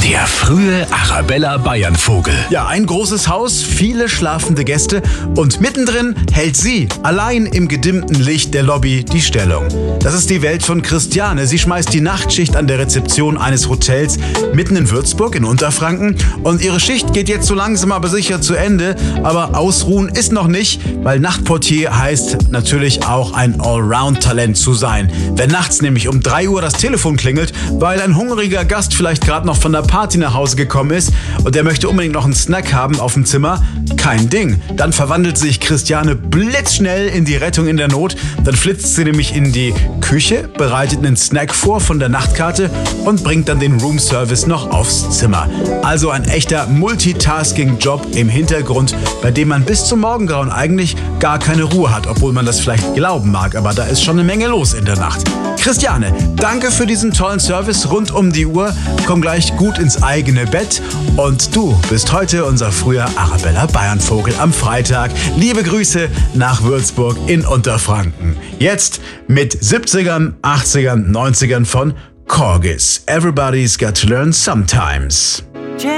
Der frühe Arabella Bayernvogel. Ja, ein großes Haus, viele schlafende Gäste und mittendrin hält sie allein im gedimmten Licht der Lobby die Stellung. Das ist die Welt von Christiane. Sie schmeißt die Nachtschicht an der Rezeption eines Hotels mitten in Würzburg in Unterfranken und ihre Schicht geht jetzt so langsam aber sicher zu Ende. Aber ausruhen ist noch nicht, weil Nachtportier heißt natürlich auch ein Allround-Talent zu sein. Wenn nachts nämlich um 3 Uhr das Telefon klingelt, weil ein hungriger Gast vielleicht gerade noch von der Party nach Hause gekommen ist und der möchte unbedingt noch einen Snack haben auf dem Zimmer, kein Ding. Dann verwandelt sich Christiane blitzschnell in die Rettung in der Not. Dann flitzt sie nämlich in die Küche, bereitet einen Snack vor von der Nachtkarte und bringt dann den Roomservice noch aufs Zimmer. Also ein echter Multitasking-Job im Hintergrund, bei dem man bis zum Morgengrauen eigentlich gar keine Ruhe hat, obwohl man das vielleicht glauben mag, aber da ist schon eine Menge los in der Nacht. Christiane, danke für diesen tollen Service rund um die Uhr. Komm gleich gut ins eigene Bett. Und du bist heute unser früher Arabella Bayernvogel am Freitag. Liebe Grüße nach Würzburg in Unterfranken. Jetzt mit 70ern, 80ern, 90ern von Corgis. Everybody's got to learn sometimes.